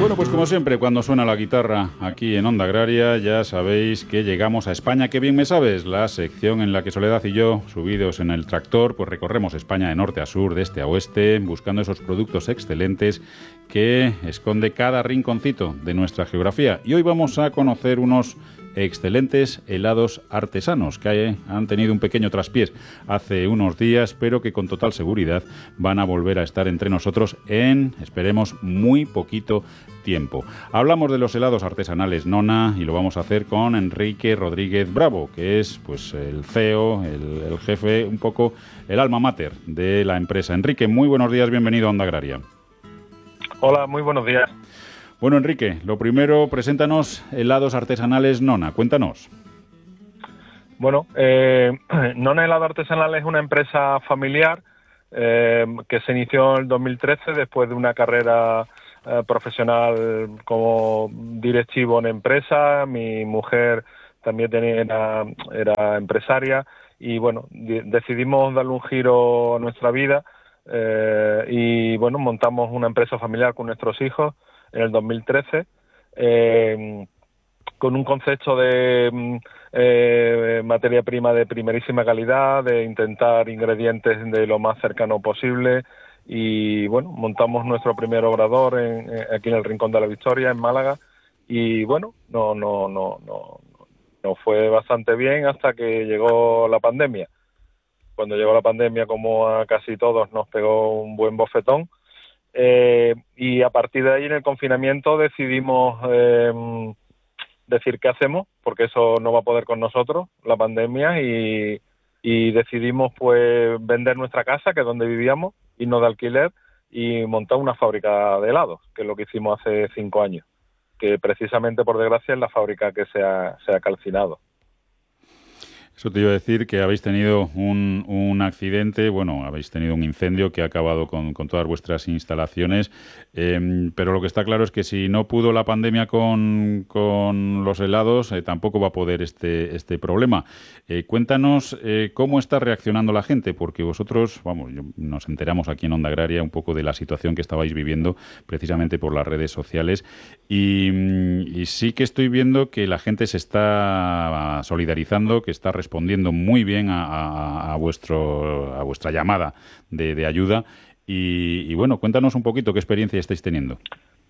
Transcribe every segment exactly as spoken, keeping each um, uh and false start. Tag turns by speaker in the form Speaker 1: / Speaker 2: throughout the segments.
Speaker 1: Bueno, pues como siempre, cuando suena la guitarra aquí en Onda Agraria, ya sabéis que llegamos a España. ¡Qué bien me sabes! La sección en la que Soledad y yo, subidos en el tractor, pues recorremos España de norte a sur, de este a oeste, buscando esos productos excelentes que esconde cada rinconcito de nuestra geografía. Y hoy vamos a conocer unos excelentes helados artesanos que han tenido un pequeño traspiés hace unos días, pero que con total seguridad van a volver a estar entre nosotros en, esperemos, muy poquito tiempo. Hablamos de los helados artesanales Nona y lo vamos a hacer con Enrique Rodríguez Bravo, que es pues el C E O, el, el jefe, un poco el alma mater de la empresa. Enrique, muy buenos días, bienvenido a Onda Agraria.
Speaker 2: Hola, muy buenos días.
Speaker 1: Bueno, Enrique, lo primero, preséntanos helados artesanales Nona, cuéntanos.
Speaker 2: Bueno, eh, Nona Helado Artesanal es una empresa familiar eh, que se inició en el dos mil trece después de una carrera eh, profesional como directivo en empresa. Mi mujer también tenía, era, era empresaria y bueno, de, decidimos darle un giro a nuestra vida eh, y bueno, montamos una empresa familiar con nuestros hijos en el dos mil trece, eh, con un concepto de eh, materia prima de primerísima calidad, de intentar ingredientes de lo más cercano posible y bueno, montamos nuestro primer obrador en, en, aquí en el Rincón de la Victoria, en Málaga, y bueno, no, no, no, no, no fue bastante bien hasta que llegó la pandemia. Cuando llegó la pandemia, como a casi todos, nos pegó un buen bofetón. Eh, y a partir de ahí, en el confinamiento, decidimos eh, decir qué hacemos, porque eso no va a poder con nosotros, la pandemia, y, y decidimos pues vender nuestra casa, que es donde vivíamos, irnos de alquiler, y montar una fábrica de helados, que es lo que hicimos hace cinco años, que precisamente, por desgracia, es la fábrica que se ha, se ha calcinado.
Speaker 1: Eso te iba a decir, que habéis tenido un, un accidente, bueno, habéis tenido un incendio que ha acabado con, con todas vuestras instalaciones, eh, pero lo que está claro es que si no pudo la pandemia con, con los helados, eh, tampoco va a poder este, este problema. Eh, cuéntanos eh, cómo está reaccionando la gente, porque vosotros, vamos, yo, nos enteramos aquí en Onda Agraria un poco de la situación que estabais viviendo precisamente por las redes sociales y, y sí que estoy viendo que la gente se está solidarizando, que está respondiendo muy bien a, a, a vuestro a vuestra llamada de, de ayuda y, y bueno, cuéntanos un poquito qué experiencia estáis teniendo.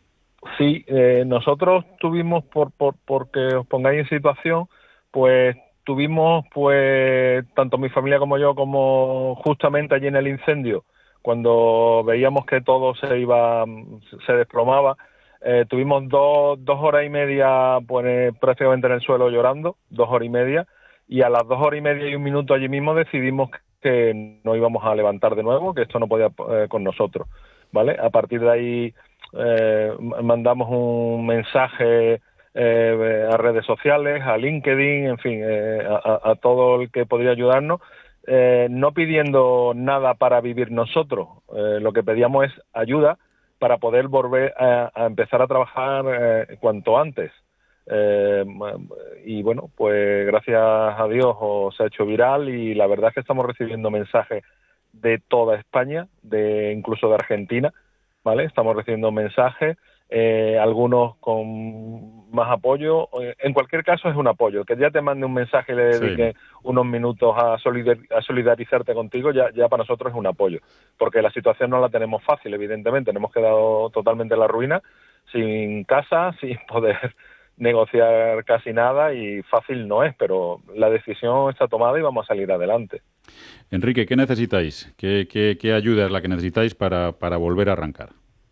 Speaker 2: Sí, eh, nosotros tuvimos, por, por porque os pongáis en situación, pues tuvimos, pues tanto mi familia como yo, como justamente allí en el incendio, cuando veíamos que todo se iba, se desplomaba, eh, tuvimos dos, dos horas y media pues prácticamente en el suelo llorando, dos horas y media, y a las dos horas y media y un minuto allí mismo decidimos que no íbamos a levantar de nuevo, que esto no podía eh, con nosotros, ¿vale? A partir de ahí eh, mandamos un mensaje eh, a redes sociales, a LinkedIn, en fin, eh, a, a todo el que podría ayudarnos, eh, no pidiendo nada para vivir nosotros, eh, lo que pedíamos es ayuda para poder volver a, a empezar a trabajar eh, cuanto antes. Eh, y bueno, pues gracias a Dios os se ha hecho viral y la verdad es que estamos recibiendo mensajes de toda España, de incluso de Argentina, ¿vale? Estamos recibiendo mensajes, eh, algunos con más apoyo. En cualquier caso es un apoyo. Que ya te mande un mensaje y le dedique sí. unos minutos a, solidar, a solidarizarte contigo, ya, ya para nosotros es un apoyo. Porque la situación no la tenemos fácil, evidentemente. Nos hemos quedado totalmente en la ruina, sin casa, sin poder negociar casi nada y fácil no es, pero la decisión está tomada y vamos a salir adelante.
Speaker 1: Enrique, ¿qué necesitáis? ¿Qué, qué, qué ayuda es la que necesitáis para, para volver a arrancar?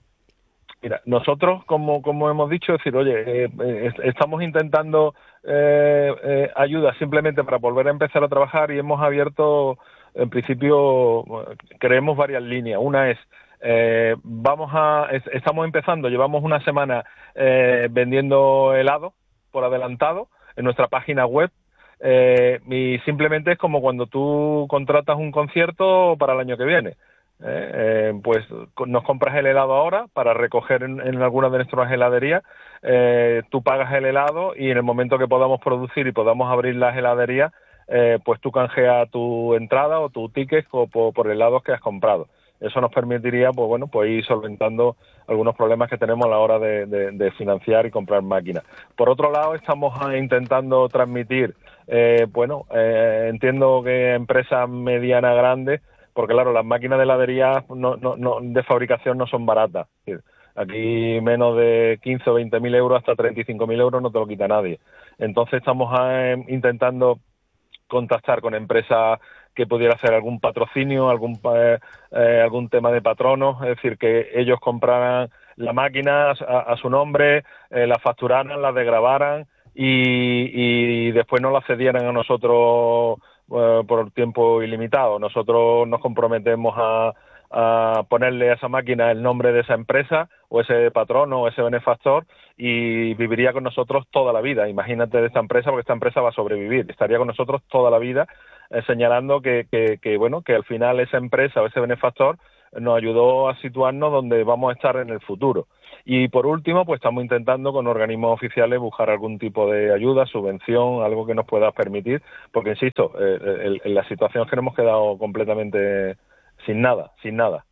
Speaker 2: Mira, nosotros, como, como hemos dicho, es decir, oye, eh, eh, estamos intentando eh, eh, ayuda simplemente para volver a empezar a trabajar y hemos abierto, en principio, creemos varias líneas. Una es, eh, vamos a, es, estamos empezando, llevamos una semana eh, vendiendo helado por adelantado en nuestra página web. Eh, y simplemente es como cuando tú contratas un concierto para el año que viene. Eh, eh, pues nos compras el helado ahora para recoger en, en alguna de nuestras heladerías, eh, tú pagas el helado y en el momento que podamos producir y podamos abrir las heladerías, eh, pues tú canjeas tu entrada o tu ticket o por, por helados que has comprado. Es Eso nos permitiría, pues bueno, pues ir solventando algunos problemas que tenemos a la hora de, de, de financiar y comprar máquinas. Por otro lado, estamos intentando transmitir, eh, bueno, eh, entiendo que empresas medianas, grandes, porque claro, las máquinas de heladería no, no, no, de fabricación no son baratas. Es decir, aquí menos de quince o veinte mil euros hasta treinta y cinco mil euros no te lo quita nadie. Entonces estamos eh, intentando contactar con empresas que pudiera hacer algún patrocinio, algún eh, eh, algún tema de patronos, es decir, que ellos compraran la máquina a, a su nombre, eh, la facturaran, la desgravaran y, y después nos la cedieran a nosotros eh, por tiempo ilimitado. Nosotros nos comprometemos a, a ponerle a esa máquina el nombre de esa empresa o ese patrono o ese benefactor y viviría con nosotros toda la vida. Imagínate de esta empresa, porque esta empresa va a sobrevivir, estaría con nosotros toda la vida, eh, señalando que, que, que, bueno, que al final esa empresa o ese benefactor nos ayudó a situarnos donde vamos a estar en el futuro. Y por último, pues estamos intentando con organismos oficiales buscar algún tipo de ayuda, subvención, algo que nos pueda permitir, porque insisto, eh, en la situación es que nos hemos quedado completamente sin nada, sin nada.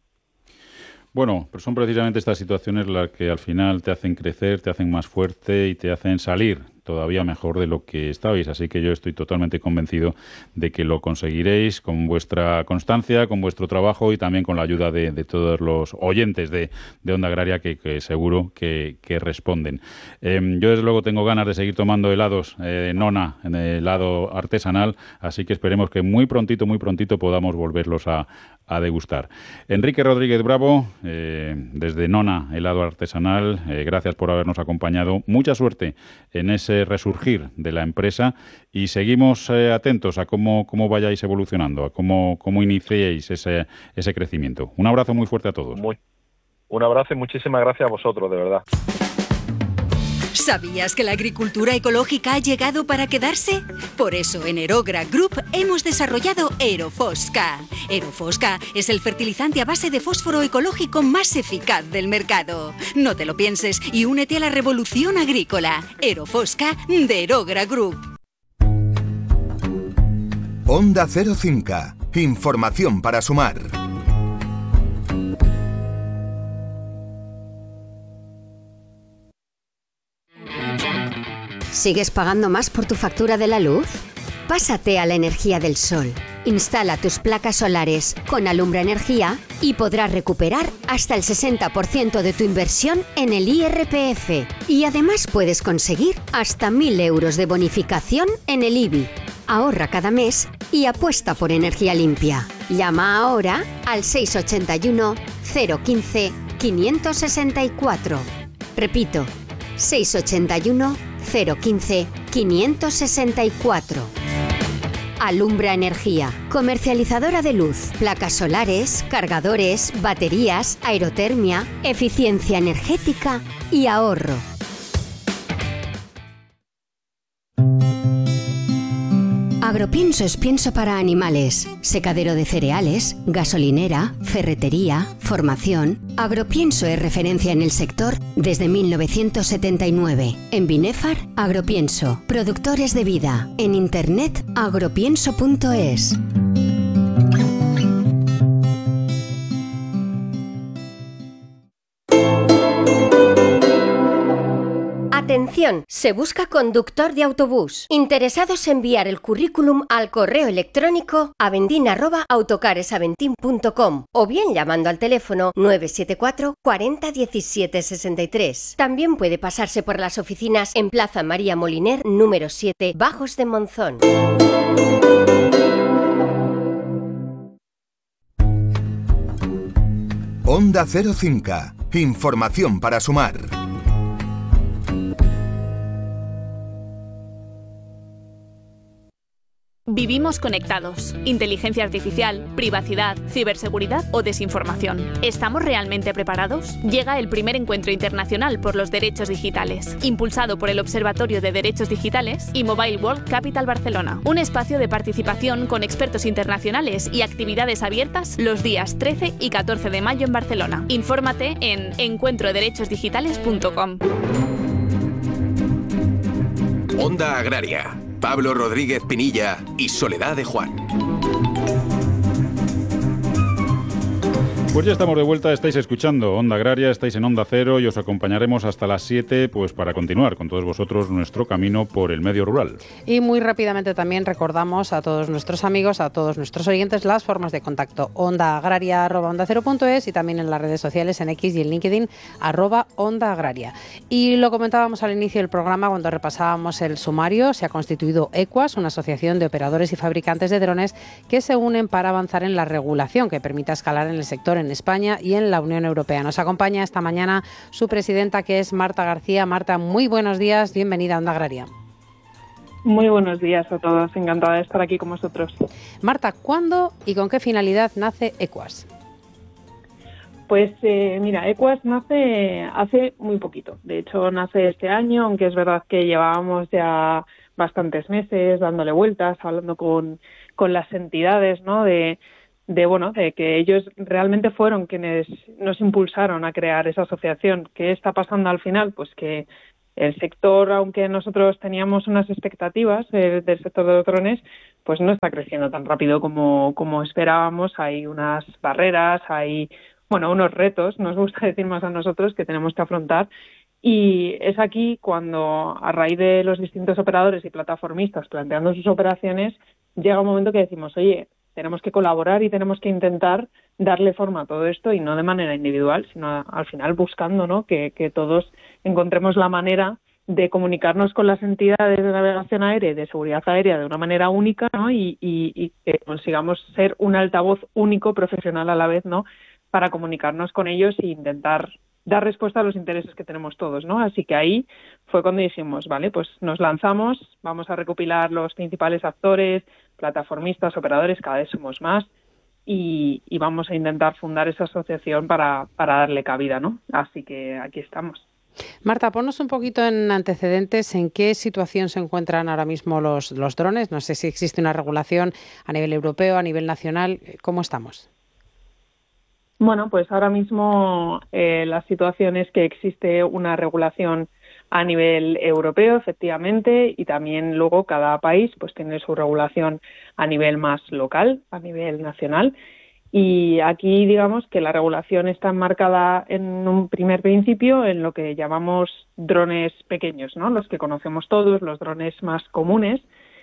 Speaker 1: Bueno, pero son precisamente estas situaciones las que al final te hacen crecer, te hacen más fuerte y te hacen salir todavía mejor de lo que estabais. Así que yo estoy totalmente convencido de que lo conseguiréis con vuestra constancia, con vuestro trabajo y también con la ayuda de, de todos los oyentes de, de Onda Agraria que, que seguro que, que responden. Eh, yo desde luego tengo ganas de seguir tomando helados eh, Nona, en el helado artesanal, así que esperemos que muy prontito, muy prontito podamos volverlos a, a degustar. Enrique Rodríguez Bravo, eh, desde Nona, helado artesanal, eh, gracias por habernos acompañado. Mucha suerte en ese resurgir de la empresa y seguimos eh, atentos a cómo, cómo vayáis evolucionando, a cómo, cómo iniciéis ese, ese crecimiento. Un abrazo muy fuerte a todos.
Speaker 2: Muy, un abrazo y muchísimas gracias a vosotros, de verdad.
Speaker 3: ¿Sabías que la agricultura ecológica ha llegado para quedarse? Por eso en Aerogra Group hemos desarrollado Aerofosca. Aerofosca es el fertilizante a base de fósforo ecológico más eficaz del mercado. No te lo pienses y únete a la revolución agrícola. Aerofosca de Aerogra Group.
Speaker 4: Onda Cero Cinca. Información para sumar.
Speaker 5: ¿Sigues pagando más por tu factura de la luz? Pásate a la energía del sol. Instala tus placas solares con Alumbra Energía y podrás recuperar hasta el sesenta por ciento de tu inversión en el I R P F. Y además puedes conseguir hasta mil euros de bonificación en el I B I. Ahorra cada mes y apuesta por energía limpia. Llama ahora al seis ocho uno, cero uno cinco, cinco seis cuatro. Repito, seis ocho uno, cero uno cinco, cinco seis cuatro. Alumbra Energía, comercializadora de luz, placas solares, cargadores, baterías, aerotermia, eficiencia energética y ahorro. Agropienso es pienso para animales, secadero de cereales, gasolinera, ferretería, formación. Agropienso es referencia en el sector desde mil novecientos setenta y nueve. En Binefar, Agropienso, productores de vida. En internet, agropienso punto es.
Speaker 6: Atención, se busca conductor de autobús. Interesados en enviar el currículum al correo electrónico aventin arroba autocaresaventin punto com o bien llamando al teléfono nueve siete cuatro, cuarenta, diecisiete, sesenta y tres. También puede pasarse por las oficinas en Plaza María Moliner, número siete, Bajos de Monzón.
Speaker 4: Onda Cero Cinca. Información para sumar.
Speaker 7: Vivimos conectados. Inteligencia artificial, privacidad, ciberseguridad o desinformación. ¿Estamos realmente preparados? Llega el primer encuentro internacional por los derechos digitales, impulsado por el Observatorio de Derechos Digitales y Mobile World Capital Barcelona. Un espacio de participación con expertos internacionales y actividades abiertas los días trece y catorce de mayo en Barcelona. Infórmate en encuentro derechos digitales punto com.
Speaker 8: Onda Agraria. Pablo Rodríguez Pinilla y Soledad de Juan.
Speaker 1: Pues ya estamos de vuelta, estáis escuchando Onda Agraria, estáis en Onda Cero y os acompañaremos hasta las siete pues para continuar con todos vosotros nuestro camino por el medio rural.
Speaker 9: Y muy rápidamente también recordamos a todos nuestros amigos, a todos nuestros oyentes, las formas de contacto. Onda Agraria arroba onda cero punto es y también en las redes sociales en X y en LinkedIn arroba Onda Agraria. Y lo comentábamos al inicio del programa cuando repasábamos el sumario. Se ha constituido EQUAS, una asociación de operadores y fabricantes de drones que se unen para avanzar en la regulación que permita escalar en el sector en España y en la Unión Europea. Nos acompaña esta mañana su presidenta, que es Marta García. Marta, muy buenos días, bienvenida a Onda Agraria.
Speaker 10: Muy buenos días a todos, encantada de estar aquí con vosotros.
Speaker 9: Marta, ¿cuándo y con qué finalidad nace EQUAS?
Speaker 10: Pues eh, mira, EQUAS nace hace muy poquito. De hecho, nace este año, aunque es verdad que llevábamos ya bastantes meses dándole vueltas, hablando con, con las entidades, ¿no? De de bueno de que ellos realmente fueron quienes nos impulsaron a crear esa asociación. ¿Qué está pasando al final? Pues que el sector, aunque nosotros teníamos unas expectativas eh, del sector de los drones, pues no está creciendo tan rápido como, como esperábamos. Hay unas barreras, hay bueno unos retos, nos gusta decir más a nosotros, que tenemos que afrontar. Y es aquí cuando, a raíz de los distintos operadores y plataformistas planteando sus operaciones, llega un momento que decimos, oye, tenemos que colaborar y tenemos que intentar darle forma a todo esto, y no de manera individual, sino al final buscando, ¿no?, que, que todos encontremos la manera de comunicarnos con las entidades de navegación aérea y de seguridad aérea de una manera única, ¿no?, y, y, y que consigamos ser un altavoz único, profesional a la vez, ¿no?, para comunicarnos con ellos e intentar dar respuesta a los intereses que tenemos todos, ¿no? Así que ahí fue cuando dijimos, vale, pues nos lanzamos, vamos a recopilar los principales actores, plataformistas, operadores, cada vez somos más, y, y vamos a intentar fundar esa asociación para, para darle cabida, ¿no? Así que aquí estamos.
Speaker 9: Marta, ponnos un poquito en antecedentes, en qué situación se encuentran ahora mismo los, los drones. No sé si existe una regulación a nivel europeo, a nivel nacional. ¿Cómo estamos?
Speaker 10: Bueno, pues ahora mismo eh, la situación es que existe una regulación a nivel europeo, efectivamente, y también luego cada país pues tiene su regulación a nivel más local, a nivel nacional. Y aquí digamos que la regulación está enmarcada en un primer principio en lo que llamamos drones pequeños, ¿no?, los que conocemos todos, los drones más comunes.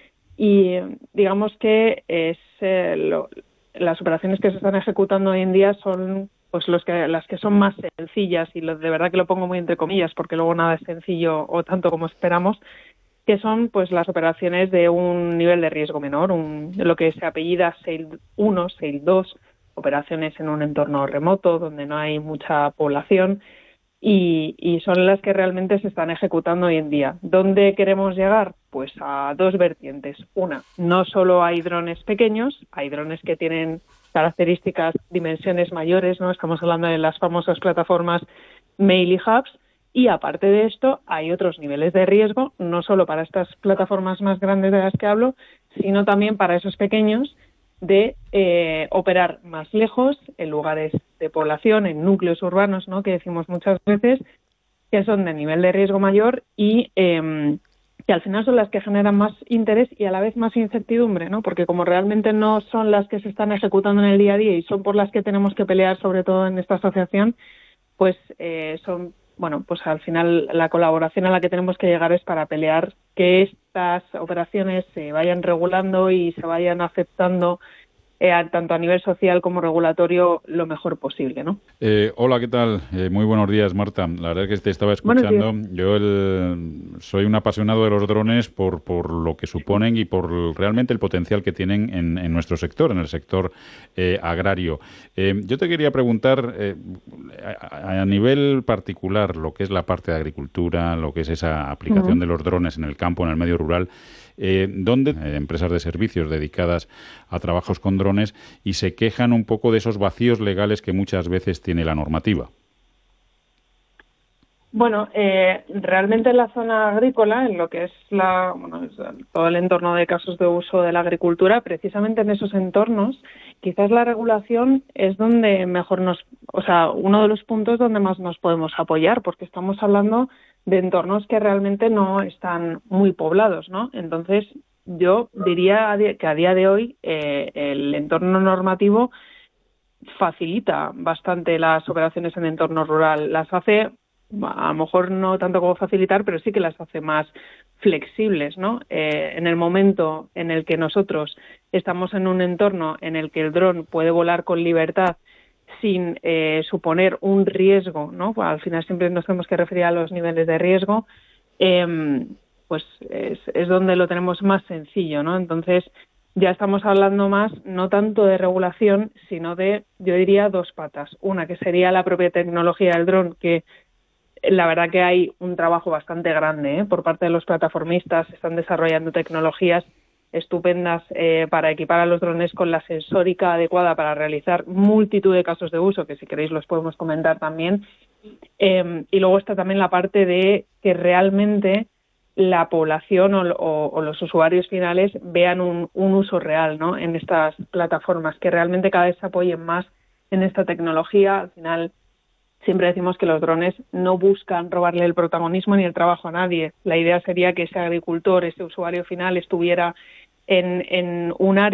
Speaker 10: Y digamos que es eh, lo, las operaciones que se están ejecutando hoy en día son pues los que las que son más sencillas, y lo, de verdad que lo pongo muy entre comillas porque luego nada es sencillo o tanto como esperamos, que son pues las operaciones de un nivel de riesgo menor, un, lo que se apellida SAIL uno, SAIL dos, operaciones en un entorno remoto donde no hay mucha población, y, y son las que realmente se están ejecutando hoy en día. ¿Dónde queremos llegar? Pues a dos vertientes. Una, no solo hay drones pequeños, hay drones que tienen características, dimensiones mayores, ¿no? Estamos hablando de las famosas plataformas Mail y Hubs, y aparte de esto hay otros niveles de riesgo, no solo para estas plataformas más grandes de las que hablo, sino también para esos pequeños, de eh, operar más lejos, en lugares de población, en núcleos urbanos, ¿no?, que decimos muchas veces, que son de nivel de riesgo mayor y eh, que al final son las que generan más interés y a la vez más incertidumbre, ¿no?, porque como realmente no son las que se están ejecutando en el día a día y son por las que tenemos que pelear, sobre todo en esta asociación, pues eh, son, bueno, pues al final la colaboración a la que tenemos que llegar es para pelear que estas operaciones se vayan regulando y se vayan aceptando eh, tanto a nivel social como regulatorio lo mejor posible, ¿no?
Speaker 1: Eh, hola, ¿qué tal? Eh, muy buenos días, Marta. La verdad es que te estaba escuchando. Yo el, soy un apasionado de los drones por, por lo que suponen y por realmente el potencial que tienen en, en nuestro sector, en el sector eh, agrario. Eh, yo te quería preguntar, eh, a, a nivel particular, lo que es la parte de agricultura, lo que es esa aplicación uh-huh. de los drones en el campo, en el medio rural, eh, donde eh, empresas de servicios dedicadas a trabajos con drones y se quejan un poco de esos vacíos legales que muchas veces tiene la normativa.
Speaker 10: Bueno, eh, realmente en la zona agrícola, en lo que es la, bueno, todo el entorno de casos de uso de la agricultura, precisamente en esos entornos, quizás la regulación es donde mejor nos, o sea, uno de los puntos donde más nos podemos apoyar, porque estamos hablando de entornos que realmente no están muy poblados, ¿no? Entonces, yo diría que a día de hoy eh, el entorno normativo facilita bastante las operaciones en entorno rural. Las hace, a lo mejor no tanto como facilitar, pero sí que las hace más flexibles, ¿no? Eh, en el momento en el que nosotros estamos en un entorno en el que el dron puede volar con libertad sin eh, suponer un riesgo, ¿no? Pues al final siempre nos tenemos que referir a los niveles de riesgo, eh, pues es, es donde lo tenemos más sencillo, ¿no? Entonces ya estamos hablando más, no tanto de regulación, sino de, yo diría, dos patas. Una, que sería la propia tecnología del dron, que la verdad que hay un trabajo bastante grande ¿eh? por parte de los plataformistas. Están desarrollando tecnologías estupendas eh, para equipar a los drones con la sensórica adecuada para realizar multitud de casos de uso, que si queréis los podemos comentar también. Eh, y luego está también la parte de que realmente la población o, o, o los usuarios finales vean un, un uso real, ¿no? En estas plataformas, que realmente cada vez se apoyen más en esta tecnología. Al final siempre decimos que los drones no buscan robarle el protagonismo ni el trabajo a nadie. La idea sería que ese agricultor, ese usuario final estuviera en, en un área